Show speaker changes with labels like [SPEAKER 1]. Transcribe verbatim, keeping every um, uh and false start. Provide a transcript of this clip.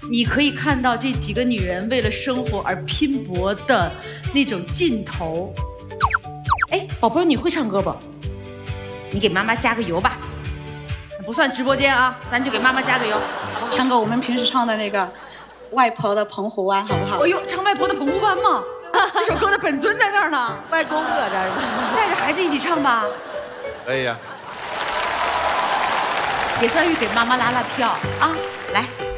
[SPEAKER 1] 你可以看到这几个女人为了生活而拼搏的那种劲头。哎，宝贝儿，你会唱歌不？你给妈妈加个油吧。不算直播间啊，咱就给妈妈加个油。
[SPEAKER 2] 唱个我们平时唱的那个《外婆的澎湖湾》，好不好？
[SPEAKER 1] 哎呦，唱外婆的澎湖湾吗？这首歌的本尊在那儿呢。
[SPEAKER 3] 外公搁这儿呢，
[SPEAKER 1] 带着孩子一起唱吧。
[SPEAKER 4] 可以呀。
[SPEAKER 1] 给钻玉给妈妈拉拉票啊，来。